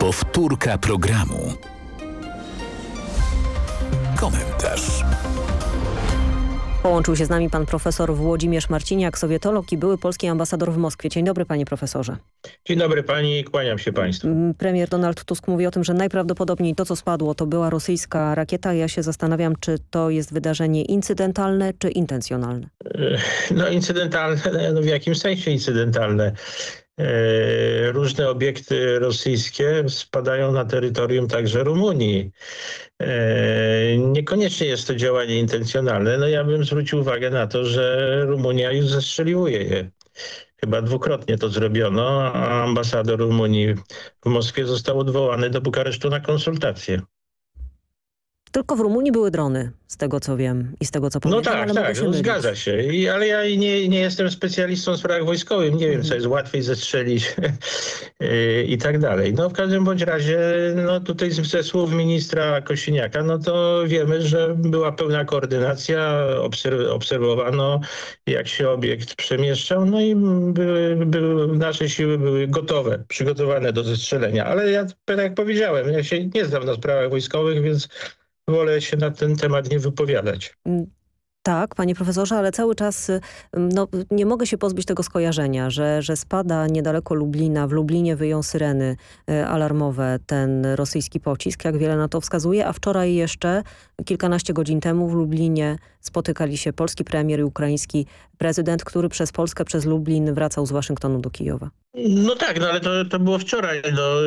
Powtórka programu. Komentarz. Połączył się z nami pan profesor Włodzimierz Marciniak, sowietolog i były polski ambasador w Moskwie. Dzień dobry, panie profesorze. Dzień dobry pani, kłaniam się państwu. Premier Donald Tusk mówi o tym, że najprawdopodobniej to, co spadło, to była rosyjska rakieta. Ja się zastanawiam, czy to jest wydarzenie incydentalne, czy intencjonalne? No incydentalne, no w jakim sensie incydentalne? Różne obiekty rosyjskie spadają na terytorium także Rumunii. Niekoniecznie jest to działanie intencjonalne. No ja bym zwrócił uwagę na to, że Rumunia już zestrzeliwuje je. Chyba dwukrotnie to zrobiono, a ambasador Rumunii w Moskwie został odwołany do Bukaresztu na konsultacje. Tylko w Rumunii były drony, z tego co wiem i z tego co pamiętam. No tak, no, zgadza się. Ale ja nie jestem specjalistą w sprawach wojskowych. Nie wiem, co jest łatwiej zestrzelić i tak dalej. No w każdym bądź razie, no tutaj ze słów ministra Kosiniaka, no to wiemy, że była pełna koordynacja, obserwowano jak się obiekt przemieszczał, no i nasze siły były gotowe, przygotowane do zestrzelenia. Ale ja, tak jak powiedziałem, ja się nie znam na sprawach wojskowych, więc wolę się na ten temat nie wypowiadać. Tak, panie profesorze, ale cały czas nie mogę się pozbyć tego skojarzenia, że spada niedaleko Lublina, w Lublinie wyją syreny alarmowe ten rosyjski pocisk, jak wiele na to wskazuje, a wczoraj jeszcze, kilkanaście godzin temu w Lublinie spotykali się polski premier i ukraiński prezydent, który przez Polskę, przez Lublin wracał z Waszyngtonu do Kijowa. No tak, ale to było wczoraj.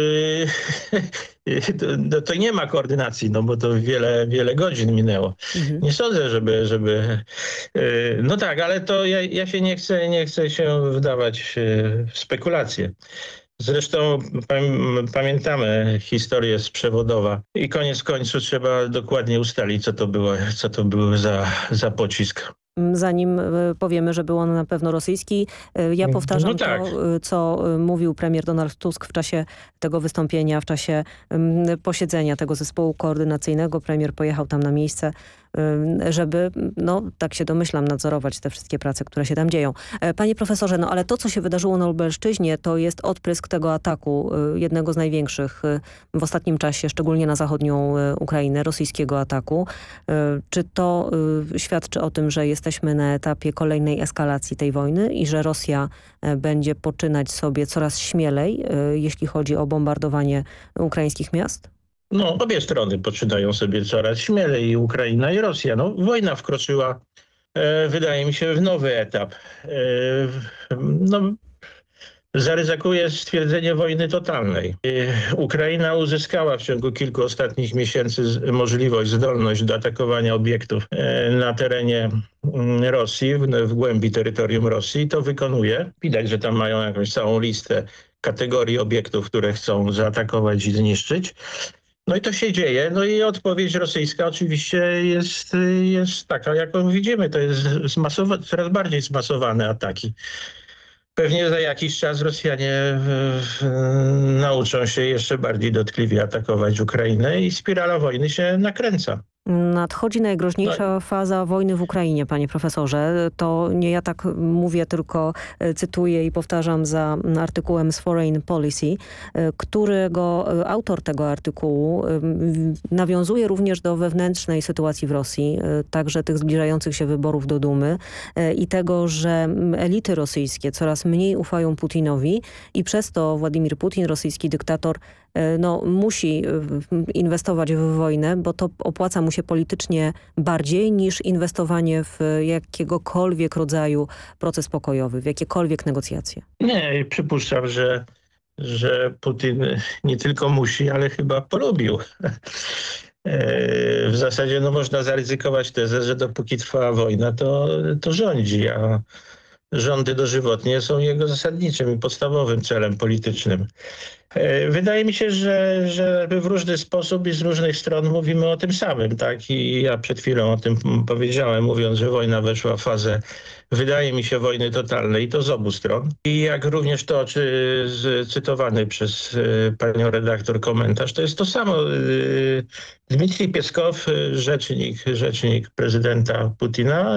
To nie ma koordynacji, bo to wiele godzin minęło. Nie sądzę, żeby... No tak, ale to ja się nie chcę się wdawać w spekulacje. Zresztą pamiętamy historię z Przewodowa i koniec końców trzeba dokładnie ustalić, co to był za pocisk. Zanim powiemy, że był on na pewno rosyjski, ja powtarzam to, co mówił premier Donald Tusk w czasie tego wystąpienia, w czasie posiedzenia tego zespołu koordynacyjnego. Premier pojechał tam na miejsce, żeby, tak się domyślam, nadzorować te wszystkie prace, które się tam dzieją. Panie profesorze, ale to, co się wydarzyło na Lubelszczyźnie, to jest odprysk tego ataku, jednego z największych w ostatnim czasie, szczególnie na zachodnią Ukrainę, rosyjskiego ataku. Czy to świadczy o tym, że jesteśmy na etapie kolejnej eskalacji tej wojny i że Rosja będzie poczynać sobie coraz śmielej, jeśli chodzi o bombardowanie ukraińskich miast? No, obie strony poczynają sobie coraz śmielej, i Ukraina, i Rosja. Wojna wkroczyła, wydaje mi się, w nowy etap. Zaryzykuję stwierdzenie wojny totalnej. Ukraina uzyskała w ciągu kilku ostatnich miesięcy zdolność do atakowania obiektów na terenie Rosji, w głębi terytorium Rosji. To wykonuje. Widać, że tam mają jakąś całą listę kategorii obiektów, które chcą zaatakować i zniszczyć. No i to się dzieje. No i odpowiedź rosyjska oczywiście jest taka, jaką widzimy. To jest coraz bardziej zmasowane ataki. Pewnie za jakiś czas Rosjanie nauczą się jeszcze bardziej dotkliwie atakować Ukrainę i spirala wojny się nakręca. Nadchodzi najgroźniejsza faza wojny w Ukrainie, panie profesorze. To nie ja tak mówię, tylko cytuję i powtarzam za artykułem z Foreign Policy, którego autor tego artykułu nawiązuje również do wewnętrznej sytuacji w Rosji, także tych zbliżających się wyborów do Dumy i tego, że elity rosyjskie coraz mniej ufają Putinowi i przez to Władimir Putin, rosyjski dyktator, musi inwestować w wojnę, bo to opłaca mu się politycznie bardziej niż inwestowanie w jakiegokolwiek rodzaju proces pokojowy, w jakiekolwiek negocjacje. Nie, przypuszczam, że Putin nie tylko musi, ale chyba polubił. W zasadzie można zaryzykować tezę, że dopóki trwa wojna, to rządzi, a rządy dożywotnie są jego zasadniczym i podstawowym celem politycznym. Wydaje mi się, że w różny sposób i z różnych stron mówimy o tym samym, tak? I ja przed chwilą o tym powiedziałem, mówiąc, że wojna weszła w fazę, wydaje mi się, wojny totalnej, i to z obu stron. I jak również to, cytowany przez panią redaktor komentarz, to jest to samo. Dmitrij Pieskow, rzecznik prezydenta Putina,